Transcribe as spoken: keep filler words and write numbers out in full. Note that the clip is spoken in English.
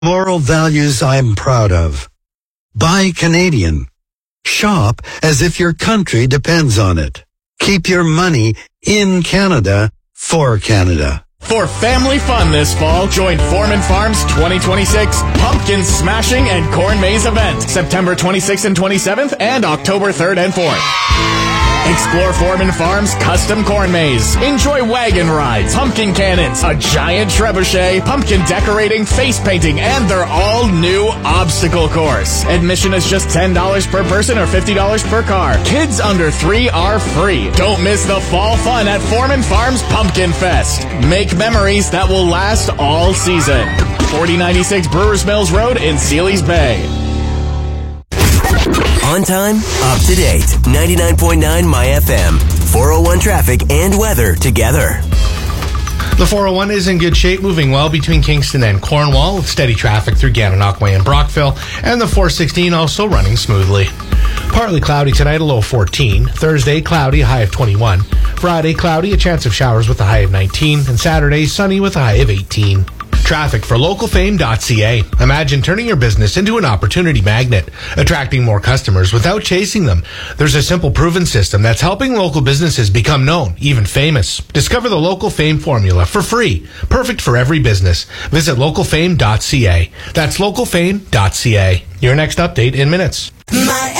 Moral values I'm proud of. Buy Canadian. Shop as if your country depends on it. Keep your money in Canada for Canada. For family fun this fall, join Foreman Farms twenty twenty-six Pumpkin Smashing and Corn Maze event, September twenty-sixth and twenty-seventh and October third and fourth. Explore Foreman Farms' custom corn maze. Enjoy wagon rides, pumpkin cannons, a giant trebuchet, pumpkin decorating, face painting, and their all-new obstacle course. Admission is just ten dollars per person or fifty dollars per car. Kids under three are free. Don't miss the fall fun at Foreman Farms Pumpkin Fest. Make memories that will last all season. forty ninety-six Brewers Mills Road in Sealy's Bay. On time, up to date. ninety-nine point nine My F M. four oh one traffic and weather together. The four oh one is in good shape, moving well between Kingston and Cornwall, with steady traffic through Gananoque Way and Brockville, and the four sixteen also running smoothly. Partly cloudy tonight, a low of fourteen. Thursday, cloudy, a high of twenty-one. Friday, cloudy, a chance of showers with a high of nineteen. And Saturday, sunny with a high of eighteen. Traffic for local fame dot c a. Imagine turning your business into an opportunity magnet, attracting more customers without chasing them. There's a simple, proven system that's helping local businesses become known, even famous. Discover the Local Fame formula for free, perfect for every business. Visit local fame dot c a. That's local fame dot c a. Your next update in minutes. My